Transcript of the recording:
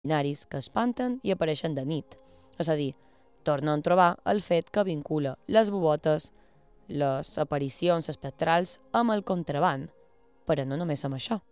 binaris que espanten i apareixen de nit. És a dir, tornen a trobar el fet que vincula les bubotes, les aparicions espectrals amb el contraband, però no només amb això.